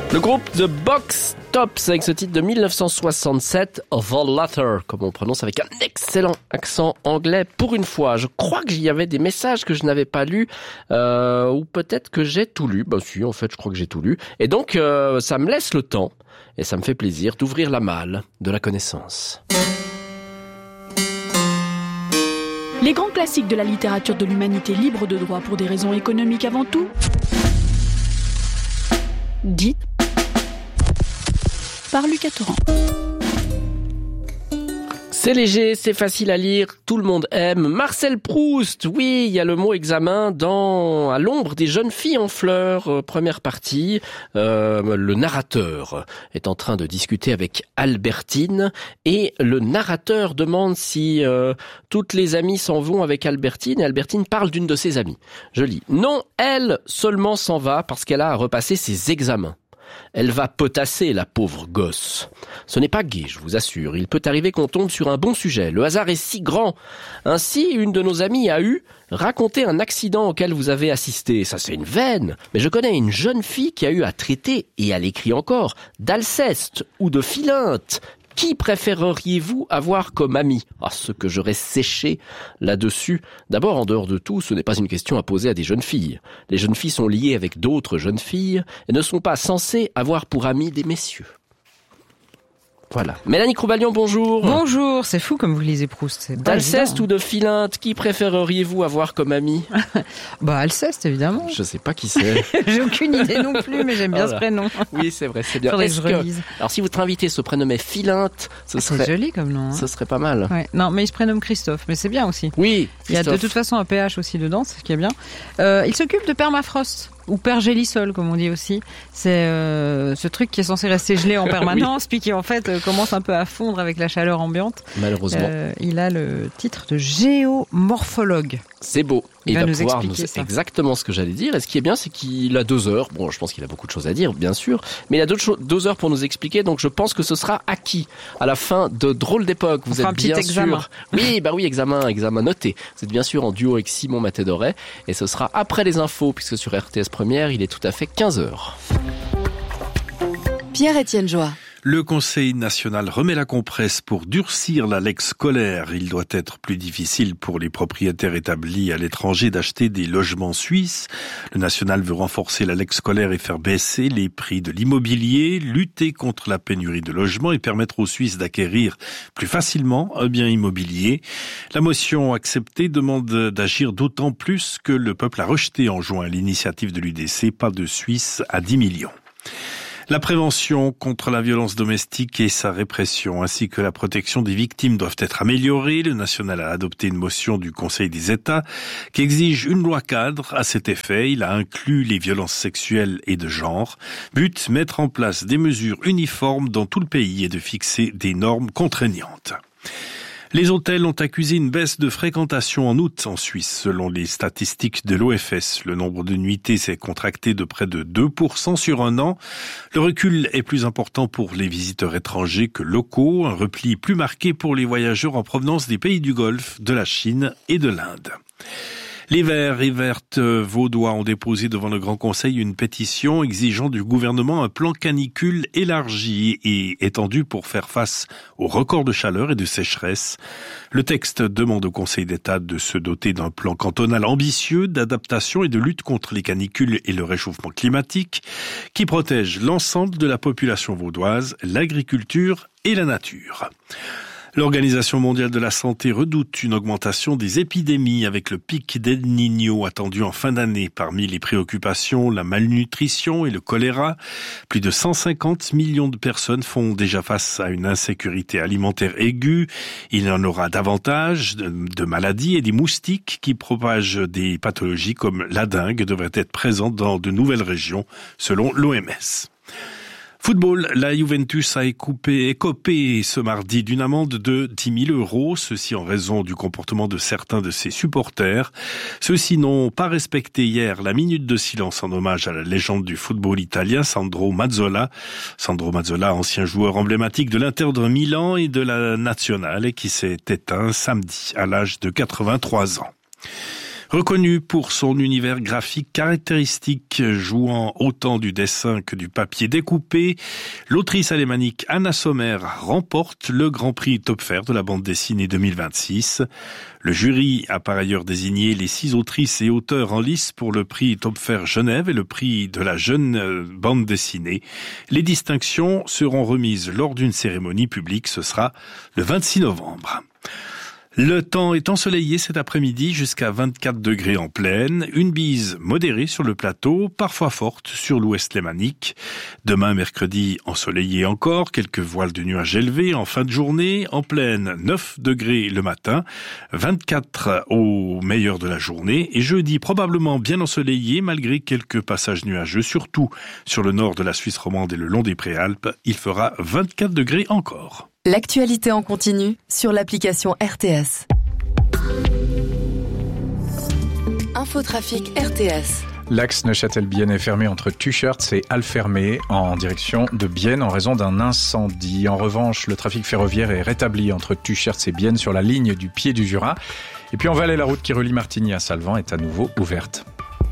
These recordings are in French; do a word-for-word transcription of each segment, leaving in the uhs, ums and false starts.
Le groupe The Box Tops avec ce titre de dix-neuf cent soixante-sept, The Latter, comme on prononce avec un excellent accent anglais pour une fois. Je crois qu'il y avait des messages que je n'avais pas lus, euh, ou peut-être que j'ai tout lu. Ben si, en fait, je crois que j'ai tout lu. Et donc, euh, ça me laisse le temps, et ça me fait plaisir d'ouvrir la malle de la connaissance. Les grands classiques de la littérature de l'humanité libre de droit pour des raisons économiques avant tout. Dit par Lucas Torrent. C'est léger, c'est facile à lire, tout le monde aime. Marcel Proust, oui, il y a le mot examen dans « À l'ombre des jeunes filles en fleurs », euh, première partie. Euh, le narrateur est en train de discuter avec Albertine et le narrateur demande si euh, toutes les amies s'en vont avec Albertine et Albertine parle d'une de ses amies. Je lis « Non, elle seulement s'en va parce qu'elle a à repasser ses examens. Elle va potasser, la pauvre gosse. Ce n'est pas gai, je vous assure. Il peut arriver qu'on tombe sur un bon sujet. Le hasard est si grand. Ainsi, une de nos amies a eu raconté un accident auquel vous avez assisté. Ça, c'est une veine. Mais je connais une jeune fille qui a eu à traiter, et elle écrit encore, d'Alceste ou de Philinte. Qui préféreriez-vous avoir comme ami ? Ah, ce que j'aurais séché là-dessus. D'abord, en dehors de tout, ce n'est pas une question à poser à des jeunes filles. Les jeunes filles sont liées avec d'autres jeunes filles et ne sont pas censées avoir pour amis des messieurs. Voilà. Mélanie Croubalion, bonjour. Bonjour, c'est fou comme vous lisez Proust. C'est d'Alceste ou de Philinte, qui préféreriez-vous avoir comme ami ? Bah, Alceste, évidemment. Je sais pas qui c'est. J'ai aucune idée non plus, mais j'aime bien voilà. Ce prénom. Oui, c'est vrai, c'est bien. Faudrait que je relise. Que... Alors, si votre invité se prénommait Philinte, ce ah, serait... C'est joli comme nom. Hein. Ce serait pas mal. Ouais. Non, mais il se prénomme Christophe, mais c'est bien aussi. Oui, Christophe. Il y a de toute façon un P H aussi dedans, c'est ce qui est bien. Euh, il s'occupe de permafrost. Ou pergélisol, comme on dit aussi. C'est euh, ce truc qui est censé rester gelé en permanence, oui. Puis qui en fait euh, commence un peu à fondre avec la chaleur ambiante. Malheureusement. Euh, il a le titre de géomorphologue. C'est beau. Il, il va, va nous pouvoir expliquer nous... ça. Exactement ce que j'allais dire. Et ce qui est bien, c'est qu'il a deux heures. Bon, je pense qu'il a beaucoup de choses à dire, bien sûr. Mais il a deux, cho- deux heures pour nous expliquer. Donc, je pense que ce sera acquis à la fin de Drôle d'époque. Vous enfin, êtes un petit bien examen. sûr. Oui, bah oui, examen, examen noté. Vous êtes bien sûr en duo avec Simon Matédoret. Et ce sera après les infos, puisque sur R T S Première, il est tout à fait quinze heures. Pierre-Étienne Joie. Le Conseil national remet la compresse pour durcir la lex scolaire. Il doit être plus difficile pour les propriétaires établis à l'étranger d'acheter des logements suisses. Le national veut renforcer la lex scolaire et faire baisser les prix de l'immobilier, lutter contre la pénurie de logements et permettre aux Suisses d'acquérir plus facilement un bien immobilier. La motion acceptée demande d'agir d'autant plus que le peuple a rejeté en juin l'initiative de l'U D C, pas de Suisse à dix millions. La prévention contre la violence domestique et sa répression, ainsi que la protection des victimes doivent être améliorées. Le national a adopté une motion du Conseil des États qui exige une loi cadre à cet effet. Il a inclus les violences sexuelles et de genre. But, mettre en place des mesures uniformes dans tout le pays et de fixer des normes contraignantes. Les hôtels ont accusé une baisse de fréquentation en août en Suisse, selon les statistiques de l'O F S. Le nombre de nuitées s'est contracté de près de deux pour cent sur un an. Le recul est plus important pour les visiteurs étrangers que locaux, un repli plus marqué pour les voyageurs en provenance des pays du Golfe, de la Chine et de l'Inde. Les Verts et Vertes vaudois ont déposé devant le Grand Conseil une pétition exigeant du gouvernement un plan canicule élargi et étendu pour faire face aux records de chaleur et de sécheresse. Le texte demande au Conseil d'État de se doter d'un plan cantonal ambitieux d'adaptation et de lutte contre les canicules et le réchauffement climatique qui protège l'ensemble de la population vaudoise, l'agriculture et la nature. L'Organisation mondiale de la santé redoute une augmentation des épidémies avec le pic d'El Niño attendu en fin d'année. Parmi les préoccupations, la malnutrition et le choléra. Plus de cent cinquante millions de personnes font déjà face à une insécurité alimentaire aiguë. Il y en aura davantage de maladies et des moustiques qui propagent des pathologies comme la dengue devraient être présentes dans de nouvelles régions selon l'O M S. Football, la Juventus a écoupé, écopé ce mardi d'une amende de dix mille euros, ceci en raison du comportement de certains de ses supporters. Ceux-ci n'ont pas respecté hier la minute de silence en hommage à la légende du football italien, Sandro Mazzola. Sandro Mazzola, ancien joueur emblématique de l'Inter de Milan et de la Nazionale, qui s'est éteint samedi à l'âge de quatre-vingt-trois ans. Reconnue pour son univers graphique caractéristique, jouant autant du dessin que du papier découpé, l'autrice alémanique Anna Sommer remporte le Grand Prix Töpffer de la bande dessinée deux mille vingt-six. Le jury a par ailleurs désigné les six autrices et auteurs en lice pour le prix Töpffer Genève et le prix de la jeune bande dessinée. Les distinctions seront remises lors d'une cérémonie publique, ce sera le vingt-six novembre. Le temps est ensoleillé cet après-midi jusqu'à vingt-quatre degrés en plaine, une bise modérée sur le plateau, parfois forte sur l'ouest lémanique. Demain mercredi ensoleillé encore, quelques voiles de nuages élevés en fin de journée, en plaine neuf degrés le matin, vingt-quatre au meilleur de la journée et jeudi probablement bien ensoleillé malgré quelques passages nuageux, surtout sur le nord de la Suisse romande et le long des Préalpes, il fera vingt-quatre degrés encore. L'actualité en continu sur l'application R T S. Infotrafic R T S. L'axe Neuchâtel-Bienne est fermé entre Tuchertz et Alfermé en direction de Bienne en raison d'un incendie. En revanche, le trafic ferroviaire est rétabli entre Tuchertz et Bienne sur la ligne du Pied du Jura. Et puis en Valais, la route qui relie Martigny à Salvan est à nouveau ouverte.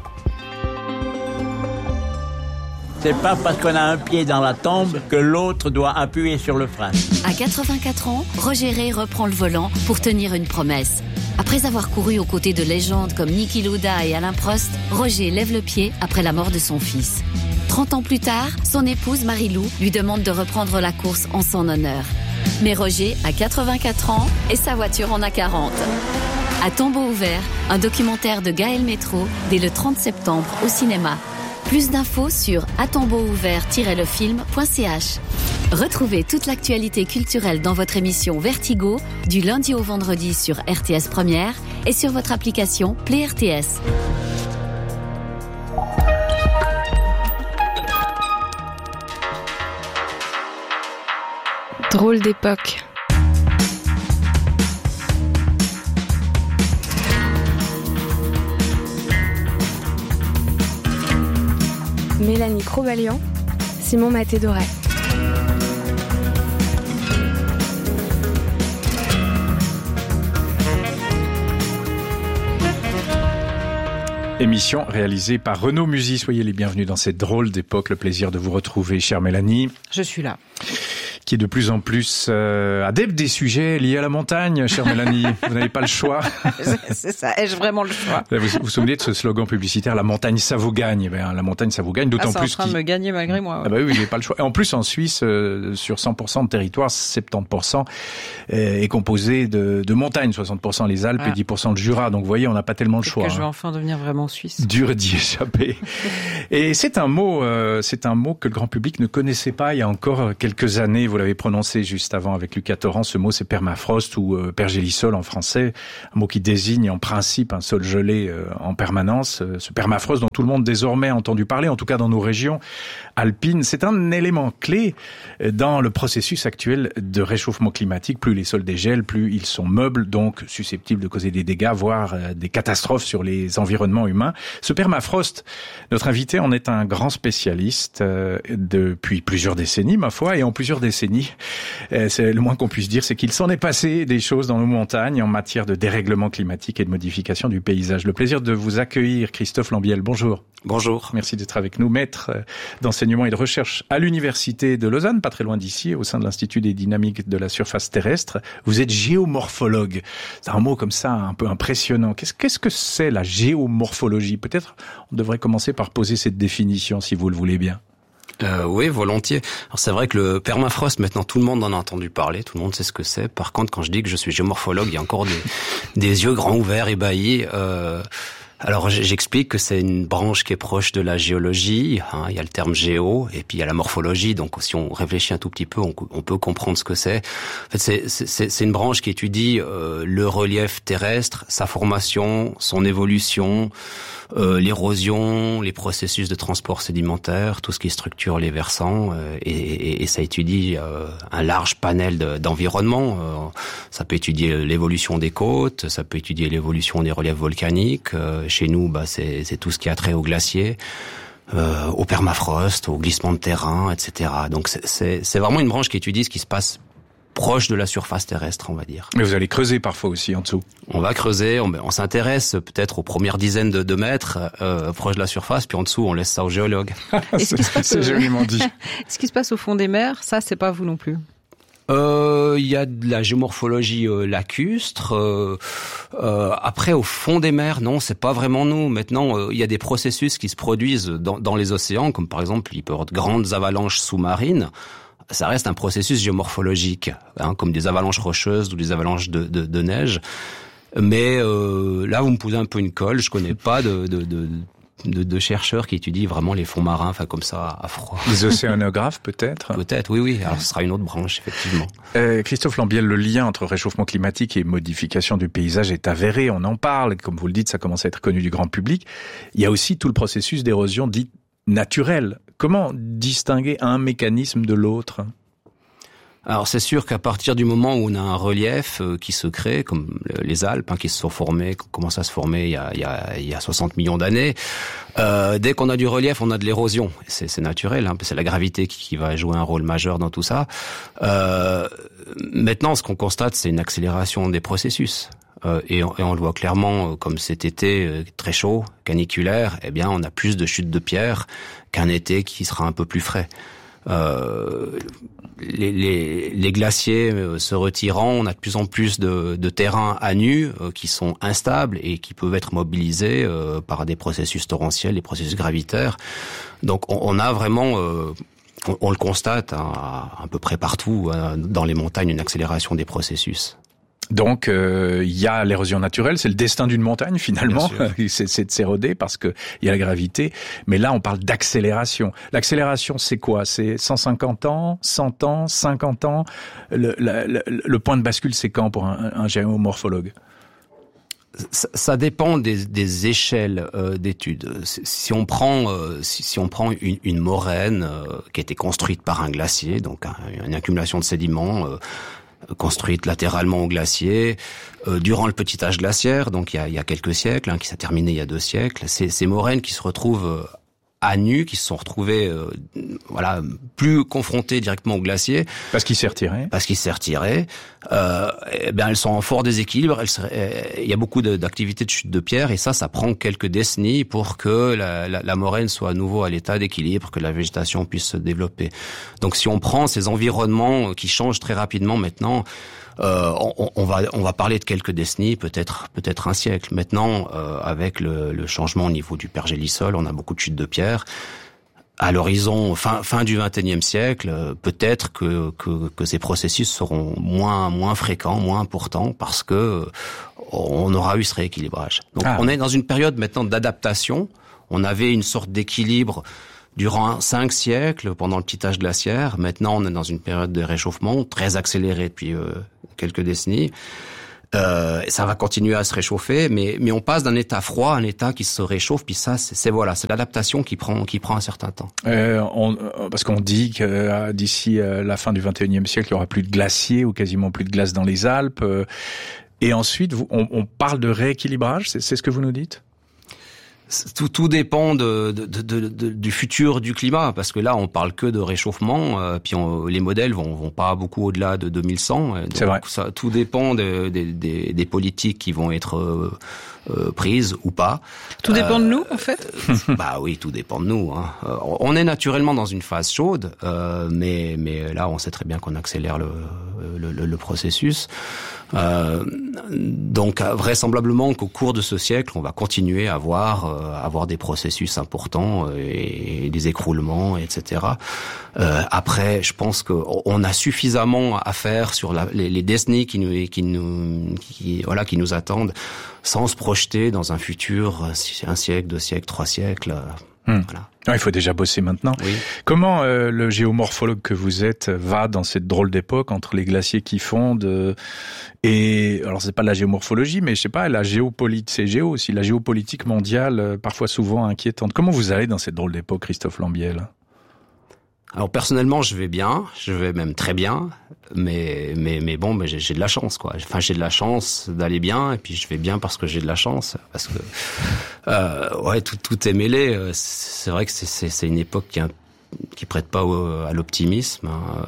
C'est pas parce qu'on a un pied dans la tombe que l'autre doit appuyer sur le frein. À quatre-vingt-quatre ans, Roger Ray reprend le volant pour tenir une promesse. Après avoir couru aux côtés de légendes comme Niki Lauda et Alain Prost, Roger lève le pied après la mort de son fils. trente ans plus tard, son épouse Marie-Lou lui demande de reprendre la course en son honneur. Mais Roger a quatre-vingt-quatre ans et sa voiture en a quarante. À tombeau ouvert, un documentaire de Gaël Métro dès le trente septembre au cinéma. Plus d'infos sur atombeauouvert tiret le film point c h. Retrouvez toute l'actualité culturelle dans votre émission Vertigo du lundi au vendredi sur R T S Première et sur votre application Play R T S. Drôle d'époque. Mélanie Crobalian, Simon Maté-Doré. Émission réalisée par Renaud Musy. Soyez les bienvenus dans cette drôle d'époque. Le plaisir de vous retrouver, chère Mélanie. Je suis là. Qui est de plus en plus euh, adepte des sujets liés à la montagne, chère Mélanie. Vous n'avez pas le choix. C'est ça, ai-je vraiment le choix? Vous vous, vous souvenez de ce slogan publicitaire, la montagne ça vous gagne. Eh bien, la montagne ça vous gagne, d'autant ah, plus c'est en train qu'il... de me gagner malgré moi. Ouais. Ah bah oui, il n'y a pas le choix. Et en plus, en Suisse, euh, sur cent pour cent de territoire, soixante-dix pour cent est composé de, de montagnes, soixante pour cent les Alpes ah. et dix pour cent le Jura. Donc, vous voyez, on n'a pas tellement le choix. Que je vais hein. enfin devenir vraiment suisse. Dur d'y échapper. Et c'est un mot, euh, c'est un mot que le grand public ne connaissait pas il y a encore quelques années. Vous l'avez prononcé juste Juste avant avec Lucas Torrent, ce mot c'est permafrost ou euh, pergélisol en français, un mot qui désigne en principe un sol gelé euh, en permanence. Euh, ce permafrost dont tout le monde désormais a entendu parler, en tout cas dans nos régions alpines, c'est un élément clé dans le processus actuel de réchauffement climatique. Plus les sols dégèlent, plus ils sont meubles, donc susceptibles de causer des dégâts, voire euh, des catastrophes sur les environnements humains. Ce permafrost, notre invité en est un grand spécialiste euh, depuis plusieurs décennies, ma foi, et en plusieurs décennies, c'est le moins qu'on puisse dire, c'est qu'il s'en est passé des choses dans nos montagnes en matière de dérèglement climatique et de modification du paysage. Le plaisir de vous accueillir, Christophe Lambiel. Bonjour. Bonjour. Merci d'être avec nous, maître d'enseignement et de recherche à l'Université de Lausanne, pas très loin d'ici, au sein de l'Institut des dynamiques de la surface terrestre. Vous êtes géomorphologue. C'est un mot comme ça, un peu impressionnant. Qu'est-ce, qu'est-ce que c'est la géomorphologie? Peut-être on devrait commencer par poser cette définition, si vous le voulez bien. Euh, oui, volontiers. Alors c'est vrai que le permafrost, maintenant tout le monde en a entendu parler, tout le monde sait ce que c'est. Par contre, quand je dis que je suis géomorphologue, il y a encore des, des yeux grands ouverts, ébahis. Euh, alors j'explique que c'est une branche qui est proche de la géologie. Hein, il y a le terme géo et puis il y a la morphologie. Donc si on réfléchit un tout petit peu, on, on peut comprendre ce que c'est. En fait, c'est, c'est, c'est une branche qui étudie euh, le relief terrestre, sa formation, son évolution. Euh, l'érosion, les processus de transport sédimentaire, tout ce qui structure les versants, euh, et, et, et ça étudie euh, un large panel de, d'environnements. Euh, ça peut étudier l'évolution des côtes, ça peut étudier l'évolution des reliefs volcaniques. Euh, chez nous, bah, c'est, c'est tout ce qui a trait aux glaciers, euh, au permafrost, au glissement de terrain, et cetera. Donc c'est, c'est, c'est vraiment une branche qui étudie ce qui se passe proche de la surface terrestre, on va dire. Mais vous allez creuser parfois aussi en dessous. On va creuser, on, on s'intéresse peut-être aux premières dizaines de, de mètres euh, proche de la surface, puis en dessous on laisse ça aux géologues. c'est c'est joliment dit. Ce qui se passe au fond des mers, ça c'est pas vous non plus. Il euh, y a de la géomorphologie euh, lacustre. Euh, euh, après, au fond des mers, non, c'est pas vraiment nous. Maintenant, il euh, y a des processus qui se produisent dans, dans les océans, comme par exemple, il peut y avoir de grandes avalanches sous-marines. Ça reste un processus géomorphologique, hein, comme des avalanches rocheuses ou des avalanches de, de, de neige. Mais euh, là, vous me posez un peu une colle. Je connais pas de... de, de De, de chercheurs qui étudient vraiment les fonds marins, enfin comme ça, à froid. Les océanographes, peut-être. Peut-être, oui, oui. Alors, ce sera une autre branche, effectivement. Euh, Christophe Lambiel, le lien entre réchauffement climatique et modification du paysage est avéré. On en parle, comme vous le dites, ça commence à être connu du grand public. Il y a aussi tout le processus d'érosion dit naturelle. Comment distinguer un mécanisme de l'autre ? Alors c'est sûr qu'à partir du moment où on a un relief euh, qui se crée, comme les Alpes, hein, qui se sont formées, qui commencent à se former il y a, il y a, il y a soixante millions d'années, euh, dès qu'on a du relief, on a de l'érosion. C'est, c'est naturel, hein, c'est la gravité qui, qui va jouer un rôle majeur dans tout ça. Euh, maintenant, ce qu'on constate, c'est une accélération des processus. Euh, et, on, et on le voit clairement, comme cet été euh, très chaud, caniculaire, eh bien on a plus de chutes de pierres qu'un été qui sera un peu plus frais. Euh, les, les, les glaciers se retirant, on a de plus en plus de, de terrains à nu euh, qui sont instables et qui peuvent être mobilisés euh, par des processus torrentiels, des processus gravitaires. Donc on, on a vraiment, euh, on, on le constate hein, à, à peu près partout hein, dans les montagnes, une accélération des processus. Donc, il euh, y a l'érosion naturelle, c'est le destin d'une montagne finalement, c'est, c'est de s'éroder parce que il y a la gravité. Mais là, on parle d'accélération. L'accélération, c'est quoi ? C'est cent cinquante ans, cent ans, cinquante ans. Le, la, le, le point de bascule, c'est quand pour un, un géomorphologue ? Ça, ça dépend des, des échelles euh, d'études. Si on prend, euh, si, si on prend une, une moraine euh, qui a été construite par un glacier, donc un, une accumulation de sédiments. Euh, construite latéralement au glacier, euh, durant le petit âge glaciaire, donc il y a, il y a quelques siècles, hein, qui s'est terminé il y a deux siècles. Ces, ces moraines qui se retrouvent euh, à nu, qui se sont retrouvées, euh, voilà, plus confrontées directement au glacier. Parce qu'il s'est retiré. Parce qu'il s'est retiré. Euh, eh bien, elles sont en fort déséquilibre. Elles seraient, il y a beaucoup de, d'activités de chute de pierre, et ça, ça prend quelques décennies pour que la, la, la moraine soit à nouveau à l'état d'équilibre, que la végétation puisse se développer. Donc, si on prend ces environnements qui changent très rapidement maintenant, Euh, on, on va on va parler de quelques décennies, peut-être peut-être un siècle. Maintenant, euh, avec le, le changement au niveau du pergélisol, on a beaucoup de chutes de pierre. À l'horizon fin fin du vingt et unième siècle, peut-être que que que ces processus seront moins moins fréquents, moins importants, parce que on aura eu ce rééquilibrage. Donc ah. on est dans une période maintenant d'adaptation. On avait une sorte d'équilibre durant cinq siècles, pendant le petit âge glaciaire. Maintenant, on est dans une période de réchauffement très accélérée depuis euh, quelques décennies. Euh, ça va continuer à se réchauffer, mais mais on passe d'un état froid à un état qui se réchauffe. Puis ça, c'est, c'est voilà, c'est l'adaptation qui prend qui prend un certain temps. Euh, on, parce qu'on dit que euh, d'ici euh, la fin du vingt et unième siècle, il y aura plus de glaciers ou quasiment plus de glace dans les Alpes. Euh, et ensuite, vous, on, on parle de rééquilibrage. C'est, c'est ce que vous nous dites ? Tout, tout dépend de, de, de, de, du futur du climat, parce que là, on parle que de réchauffement, euh, puis on, les modèles vont, vont pas beaucoup au-delà de deux mille cent. Donc c'est vrai. Ça, tout dépend de, de, de, des politiques qui vont être euh, euh, prises ou pas. Tout euh, dépend de nous, en fait. Bah oui, tout dépend de nous. Hein. On est naturellement dans une phase chaude, euh, mais mais là, on sait très bien qu'on accélère le le, le, le processus. Euh, donc vraisemblablement qu'au cours de ce siècle, on va continuer à avoir euh, avoir des processus importants et, et des écroulements, et cetera. Euh, après, je pense qu'on a suffisamment à faire sur la, les, les décennies qui nous qui nous qui voilà qui nous attendent, sans se projeter dans un futur un siècle, deux siècles, trois siècles. Hum. Voilà. Non, il faut déjà bosser maintenant. Oui. Comment euh, le géomorphologue que vous êtes va dans cette drôle d'époque entre les glaciers qui fondent euh, et alors c'est pas la géomorphologie, mais je sais pas, la géopolitique, c'est géo aussi, la géopolitique mondiale, euh, parfois souvent inquiétante. Comment vous allez dans cette drôle d'époque, Christophe Lambiel ? Alors personnellement, je vais bien, je vais même très bien, mais mais mais bon, mais j'ai, j'ai de la chance quoi. Enfin, j'ai de la chance d'aller bien, et puis je vais bien parce que j'ai de la chance, parce que euh, ouais, tout tout est mêlé. C'est vrai que c'est c'est, c'est une époque qui est un qui prête pas au, à l'optimisme. Hein.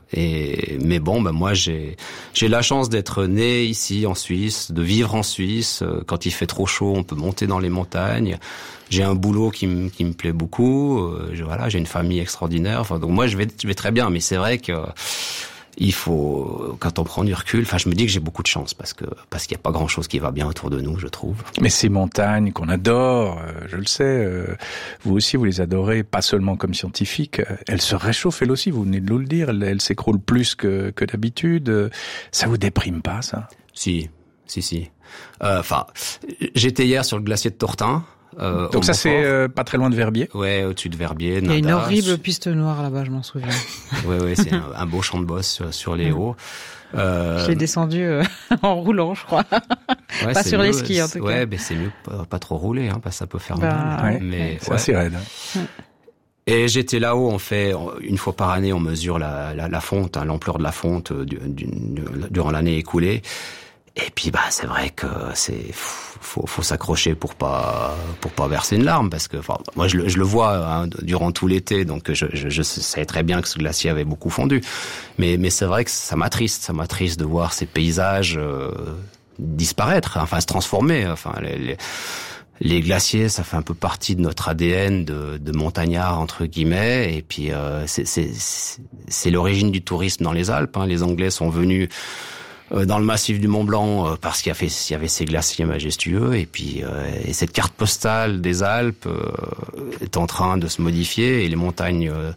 Et mais bon, ben moi j'ai j'ai la chance d'être né ici en Suisse, de vivre en Suisse. Quand il fait trop chaud, on peut monter dans les montagnes. J'ai un boulot qui me qui me plaît beaucoup. Je, voilà, j'ai une famille extraordinaire. Enfin, donc moi je vais je vais très bien. Mais c'est vrai que il faut, quand on prend du recul, enfin, je me dis que j'ai beaucoup de chance parce que parce qu'il n'y a pas grand-chose qui va bien autour de nous, je trouve. Mais ces montagnes qu'on adore, euh, je le sais, euh, vous aussi, vous les adorez, pas seulement comme scientifique. Elles se réchauffent, elles aussi, vous venez de nous le dire. Elles, elles s'écroulent plus que, que d'habitude. Ça vous déprime pas, ça? Si, si, si. Enfin, euh, j'étais hier sur le glacier de Tortin. Euh, Donc ça c'est euh, pas très loin de Verbier. Ouais, au-dessus de Verbier. Il y a une horrible piste noire là-bas, je m'en souviens. Ouais, ouais, c'est un, un beau champ de bosse sur, sur les hauts. Euh... Je l'ai descendu euh, en roulant, je crois. Ouais, pas sur mieux, les skis en tout ouais, cas. Ouais, mais c'est mieux pas, pas trop rouler, hein, parce que ça peut faire bah, mal. Ouais, mais c'est ouais. assez raide. Ouais. Et j'étais là-haut, on fait une fois par année, on mesure la, la, la fonte, hein, l'ampleur de la fonte du, du, du, durant l'année écoulée. Et puis bah c'est vrai que c'est faut faut s'accrocher pour pas pour pas verser une larme parce que enfin moi je le je le vois hein, durant tout l'été donc je je je sais très bien que ce glacier avait beaucoup fondu mais mais c'est vrai que ça m'attriste ça m'attriste de voir ces paysages euh, disparaître enfin se transformer enfin les, les les glaciers, ça fait un peu partie de notre A D N de, de montagnard entre guillemets, et puis euh, c'est, c'est, c'est l'origine du tourisme dans les Alpes. Hein. Les Anglais sont venus dans le massif du Mont Blanc parce qu'il y avait, il y avait ces glaciers majestueux, et puis euh, et cette carte postale des Alpes euh, est en train de se modifier et les montagnes euh,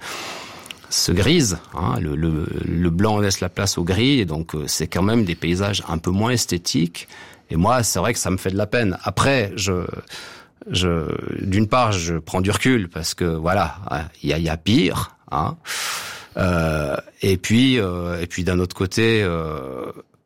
se grisent. Hein. Le, le, le blanc laisse la place au gris, et donc euh, c'est quand même des paysages un peu moins esthétiques. Et moi, c'est vrai que ça me fait de la peine. Après, je, je, d'une part, je prends du recul parce que voilà, il y a, il y a pire. Hein. Euh, et puis, euh, et puis d'un autre côté. Euh,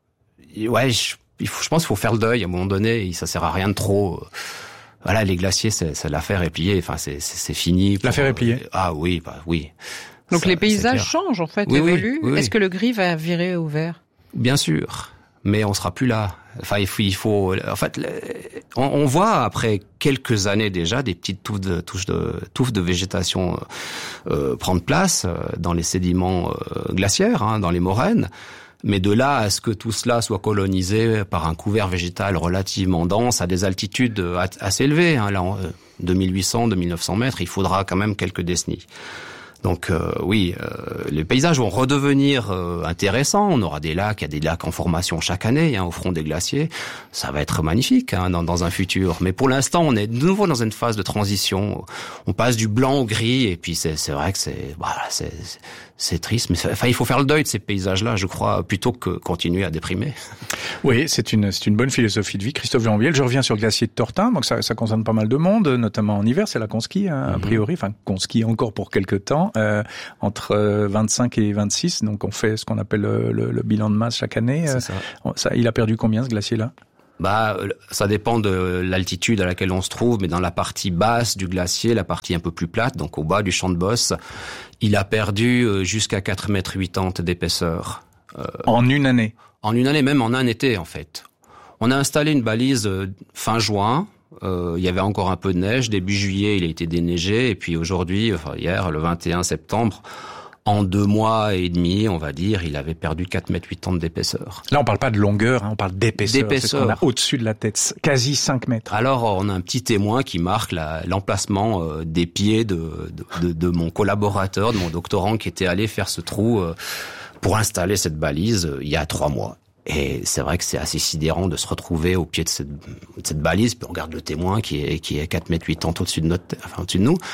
Ouais, je, il faut, je pense qu'il faut faire le deuil à un moment donné. Ça sert à rien de trop. Voilà, les glaciers, c'est, c'est l'affaire est pliée. Enfin, c'est, c'est, c'est fini. Pour, l'affaire est pliée. Ah oui, bah oui. Donc ça, les paysages changent en fait, oui, évoluent. Oui, oui, Est-ce oui. que le gris va virer au vert? Bien sûr, mais on sera plus là. Enfin, il faut, il faut. En fait, on, on voit après quelques années déjà des petites touffes de touffes de, touffes de végétation euh, prendre place dans les sédiments euh, glaciaires, hein, dans les moraines. Mais de là à ce que tout cela soit colonisé par un couvert végétal relativement dense à des altitudes assez élevées, hein, là, deux mille huit cents, deux mille neuf cents mètres, il faudra quand même quelques décennies. Donc euh, oui, euh, les paysages vont redevenir euh, intéressants. On aura des lacs, il y a des lacs en formation chaque année hein, au front des glaciers. Ça va être magnifique hein, dans, dans un futur. Mais pour l'instant, on est de nouveau dans une phase de transition. On passe du blanc au gris, et puis c'est, c'est vrai que c'est, bah, c'est, c'est, c'est triste. Mais enfin, il faut faire le deuil de ces paysages-là, je crois, plutôt que continuer à déprimer. Oui, c'est une c'est une bonne philosophie de vie. Christophe Janviel, je reviens sur le glacier de Tortin. Donc ça, ça concerne pas mal de monde, notamment en hiver. C'est là qu'on skie, hein, mm-hmm. a priori. Enfin, qu'on skie encore pour quelques temps. Euh, entre vingt-cinq et vingt-six, donc on fait ce qu'on appelle le, le, le bilan de masse chaque année. C'est ça. ça. Il a perdu combien ce glacier-là? Bah, ça dépend de l'altitude à laquelle on se trouve, mais dans la partie basse du glacier, la partie un peu plus plate, donc au bas du champ de bosse, il a perdu jusqu'à quatre mètres quatre-vingts d'épaisseur. Euh, en une année? En une année, même en un été en fait. On a installé une balise fin juin. Euh, il y avait encore un peu de neige. Début juillet, il a été déneigé. Et puis aujourd'hui, enfin hier, le vingt et un septembre, en deux mois et demi, on va dire, il avait perdu quatre mètres quatre-vingts d'épaisseur. Là, on parle pas de longueur, hein, on parle d'épaisseur. D'épaisseur. C'est ce qu'on a au-dessus de la tête, quasi cinq mètres. Alors, on a un petit témoin qui marque la, l'emplacement euh, des pieds de, de, de, de mon collaborateur, de mon doctorant qui était allé faire ce trou euh, pour installer cette balise euh, il y a trois mois. Et c'est vrai que c'est assez sidérant de se retrouver au pied de cette, de cette balise, puis on regarde le témoin qui est, qui est quatre mètres quatre-vingts au-dessus de notre, enfin, au-dessus de nous.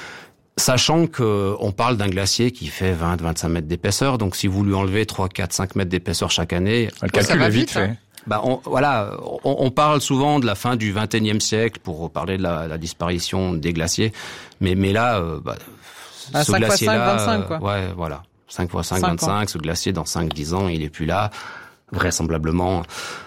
Sachant que on parle d'un glacier qui fait vingt à vingt-cinq mètres d'épaisseur, donc si vous lui enlevez trois, quatre, cinq mètres d'épaisseur chaque année, le calcul est vite fait. Hein. Bah on, voilà, on, on parle souvent de la fin du vingt et unième siècle pour parler de la, la disparition des glaciers, mais mais là, euh, bah, ah, ce cinq glacier-là, fois cinq, vingt-cinq, quoi. Ouais, voilà, cinq fois cinq, vingt-cinq. Ce glacier dans cinq dix ans, il est plus là, vraisemblablement.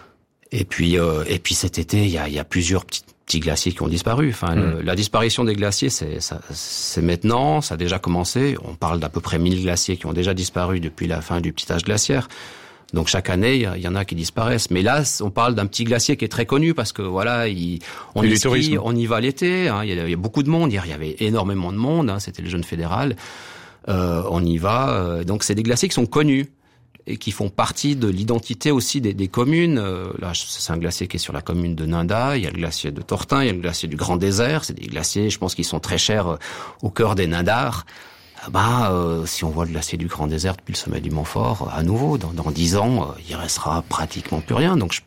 Et puis euh, et puis cet été, il y a, il y a plusieurs petits petits glaciers qui ont disparu. Enfin, mmh. le, la disparition des glaciers, c'est, ça, c'est maintenant, ça a déjà commencé. On parle d'à peu près mille glaciers qui ont déjà disparu depuis la fin du petit âge glaciaire. Donc chaque année, il y en a qui disparaissent. Mais là, on parle d'un petit glacier qui est très connu parce que voilà, il, on y skie, on y va l'été. Hein, il, y a, il y a beaucoup de monde. Hier, il y avait énormément de monde. Hein, c'était le Jeune Fédéral. Euh, on y va. Euh, donc c'est des glaciers qui sont connus et qui font partie de l'identité aussi des, des communes. Euh, là, c'est un glacier qui est sur la commune de Ninda. Il y a le glacier de Tortin. Il y a le glacier du Grand Désert. C'est des glaciers, je pense, qui sont très chers euh, au cœur des Nindars. Bah, euh, si on voit le glacier du Grand Désert depuis le sommet du Montfort, à nouveau, dans, dans dix ans, euh, il restera pratiquement plus rien. Donc, je,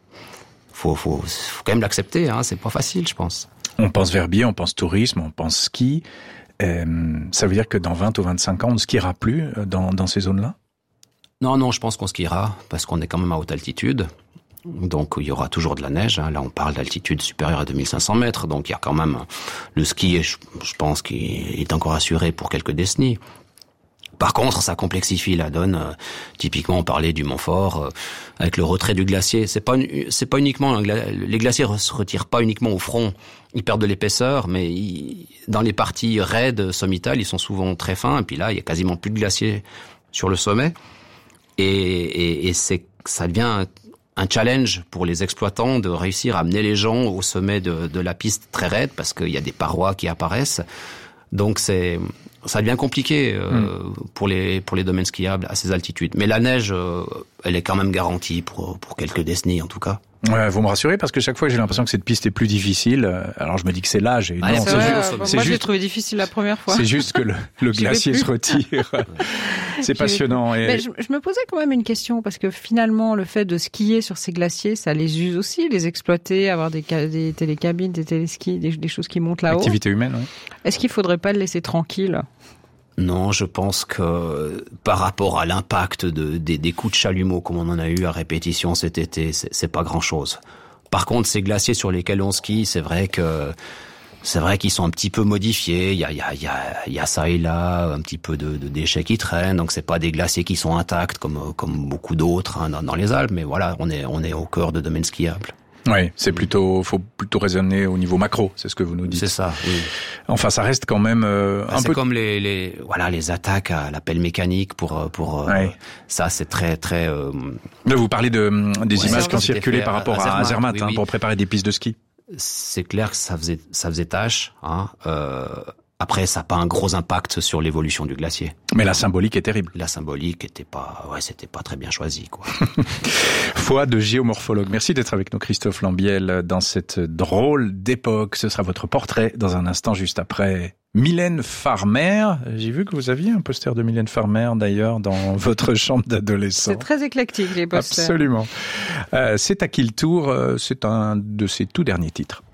faut, faut, faut quand même l'accepter. Hein, c'est pas facile, je pense. On pense verbier, on pense tourisme, on pense ski. Euh, ça veut dire que dans vingt ou vingt-cinq ans, on ne skiera plus dans, dans ces zones-là ? Non, non, je pense qu'on skiera parce qu'on est quand même à haute altitude. Donc il y aura toujours de la neige. Hein. Là, on parle d'altitude supérieure à deux mille cinq cents mètres. Donc il y a quand même le ski. Je, je pense qu'il est encore assuré pour quelques décennies. Par contre, ça complexifie la donne. Euh, typiquement, on parlait du Montfort euh, avec le retrait du glacier. C'est pas c'est pas uniquement un gla... les glaciers ne se retirent pas uniquement au front. Ils perdent de l'épaisseur, mais ils... dans les parties raides sommitales, ils sont souvent très fins. Et puis là, il y a quasiment plus de glacier sur le sommet. Et, et, et c'est ça devient un challenge pour les exploitants de réussir à amener les gens au sommet de, de la piste très raide parce qu'il y a des parois qui apparaissent. Donc c'est ça devient compliqué euh, mmh. pour les pour les domaines skiables à ces altitudes. Mais la neige, euh, elle est quand même garantie pour pour quelques décennies en tout cas. Ouais, vous me rassurez parce que chaque fois j'ai l'impression que cette piste est plus difficile. Alors je me dis que c'est l'âge. Et ah, non, c'est c'est vrai, juste, euh, c'est moi juste, je l'ai trouvé difficile la première fois. C'est juste que le, le glacier se retire. C'est passionnant. Et... Mais je, je me posais quand même une question parce que finalement le fait de skier sur ces glaciers, ça les use aussi, les exploiter, avoir des, des télécabines, des téléskis, des, des choses qui montent là-haut. Activité humaine, oui. Est-ce qu'il faudrait pas le laisser tranquille ? Non, je pense que par rapport à l'impact de, des, des coups de chalumeau comme on en a eu à répétition cet été, c'est, c'est pas grand-chose. Par contre, ces glaciers sur lesquels on skie, c'est vrai que c'est vrai qu'ils sont un petit peu modifiés. Il y a, il y a, il y a, il y a ça et là un petit peu de, de déchets qui traînent. Donc c'est pas des glaciers qui sont intacts comme comme beaucoup d'autres hein, dans, dans les Alpes. Mais voilà, on est on est au cœur de domaines skiables. Oui, c'est plutôt, faut plutôt raisonner au niveau macro, c'est ce que vous nous dites. C'est ça. Oui. Enfin, ça reste quand même euh, bah, un c'est peu. C'est comme les, les, voilà, les attaques à la pelle mécanique pour, pour. Euh, ouais. Ça, c'est très, très. Euh... Là, vous parlez de des ouais, images qui ont circulé par rapport à Zermatt, oui, hein, oui. pour préparer des pistes de ski. C'est clair que ça faisait, ça faisait tâche. Hein, euh, Après, ça n'a pas un gros impact sur l'évolution du glacier. Mais la symbolique est terrible. La symbolique était pas, ouais, c'était pas très bien choisi, quoi. Foi de géomorphologue. Merci d'être avec nous, Christophe Lambiel, dans cette drôle d'époque. Ce sera votre portrait dans un instant, juste après Mylène Farmer. J'ai vu que vous aviez un poster de Mylène Farmer, d'ailleurs, dans votre chambre d'adolescent. C'est très éclectique, les posters. Absolument. Euh, c'est à qui le tour? C'est un de ses tout derniers titres.